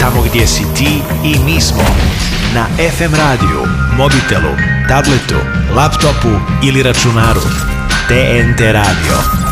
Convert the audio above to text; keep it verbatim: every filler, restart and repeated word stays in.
Tamo gdje si ti i mi smo. Na F M radiju, mobitelu, tabletu, laptopu ili računaru. T N T radio.